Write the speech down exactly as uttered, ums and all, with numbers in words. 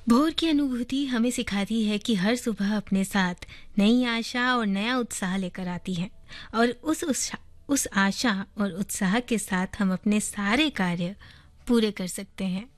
भोर की अनुभूति हमें सिखाती है कि हर सुबह अपने साथ नई आशा और नया उत्साह लेकर आती है और उस उत्साह उस आशा और उत्साह के साथ हम अपने सारे कार्य पूरे कर सकते हैं।